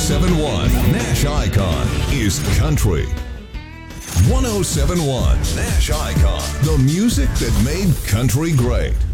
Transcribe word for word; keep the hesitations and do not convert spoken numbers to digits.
seven point one Nash Icon is country. one oh seven point one Nash Icon, the music that made country great.